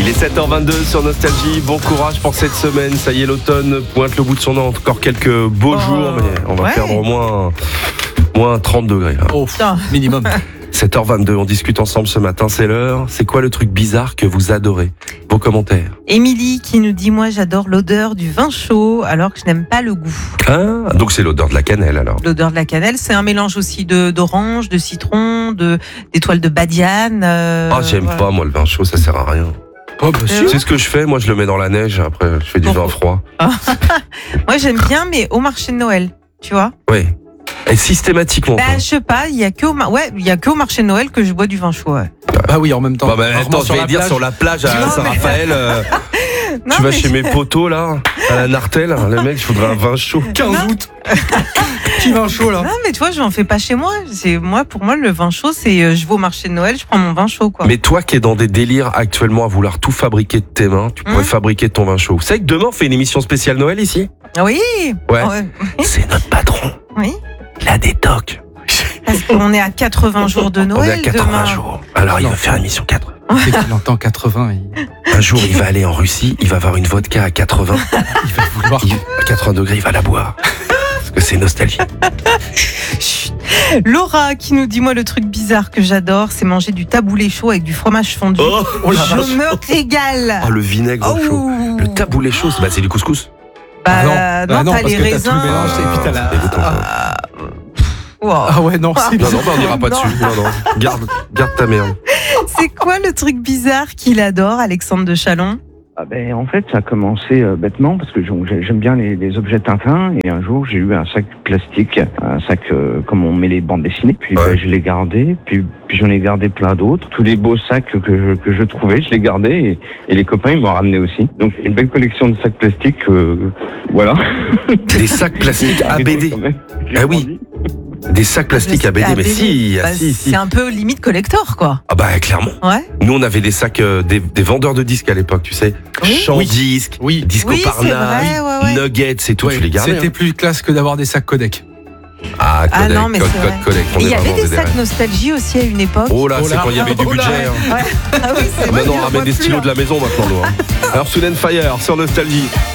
Il est 7h22 sur Nostalgie. Bon courage pour cette semaine. Ça y est, l'automne pointe le bout de son nez. Encore quelques beaux jours, mais on va perdre au moins 30 degrés. Là. Oh, minimum. 7h22, on discute ensemble ce matin, c'est l'heure. C'est quoi le truc bizarre que vous adorez? Vos commentaires. Émilie qui nous dit: moi j'adore l'odeur du vin chaud alors que je n'aime pas le goût. Ah, donc c'est l'odeur de la cannelle alors. L'odeur de la cannelle, c'est un mélange aussi d'orange, de citron, d'étoiles de badiane. J'aime pas moi le vin chaud, ça sert à rien. Oh, bah, Tu sais ce que je fais? Moi je le mets dans la neige, après je fais du vin froid. Moi j'aime bien, mais au marché de Noël, tu vois. Oui. Et systématiquement. Je sais pas, il y a que au marché de Noël que je bois du vin chaud. Ouais. Bah oui, en même temps. Attends, je vais dire sur la plage à Saint-Raphaël. Tu vas chez mes potos là, à la Nartelle, le mec, il faudrait un vin chaud. 15 août. Petit vin chaud là. Non, mais tu vois, je n'en fais pas chez moi. Pour moi, le vin chaud, c'est je vais au marché de Noël, je prends mon vin chaud, quoi. Mais toi qui es dans des délires actuellement à vouloir tout fabriquer de tes mains, tu pourrais fabriquer ton vin chaud. Vous savez que demain on fait une émission spéciale Noël ici? Oui. Ouais. C'est notre patron. Oui. Il a des tocs. Parce qu'on est à 80 jours de Noël. On est à 80 demain. jours. Alors il va faire une émission 80. C'est qu'il entend 80. Un jour, il va aller en Russie, il va avoir une vodka à 80. Il va vouloir. À 80 degrés, il va la boire. Parce que c'est nostalgie. Laura qui nous dit: moi, le truc bizarre que j'adore, c'est manger du taboulé chaud avec du fromage fondu. Je me régale. Le vinaigre chaud. Le taboulé chaud, c'est du couscous. Non, t'as les raisins. T'as tout le mélange et puis t'as la. Ah ouais, non, c'est Non, on n'ira pas dessus. Non. Garde ta merde. C'est quoi le truc bizarre qu'il adore, Alexandre de Chalon? En fait, ça a commencé bêtement parce que j'aime bien les objets Tintin, et un jour j'ai eu un sac plastique, un sac comme on met les bandes dessinées, puis je l'ai gardé, puis j'en ai gardé plein d'autres. Tous les beaux sacs que je trouvais, je les gardais, et les copains ils m'ont ramené aussi. Donc une belle collection de sacs plastiques, voilà. Des sacs plastiques ABD. Ah oui. Des sacs plastiques ABD, mais si. C'est un peu limite collector, quoi. Ah bah clairement. Ouais. Nous on avait des sacs, des vendeurs de disques à l'époque, tu sais. Champ-disques, Disco Parna, Nuggets et tout, tu les gardais. C'était plus classe que d'avoir des sacs Kodak. Ah, Kodak, non, mais Kodak. Il y avait des sacs nostalgie aussi à une époque. Oh là, c'est quand il y avait du budget. Ah oui, c'est vrai. Maintenant on ramène des stylos de la maison maintenant, nous. Alors Soul & Fire sur Nostalgie.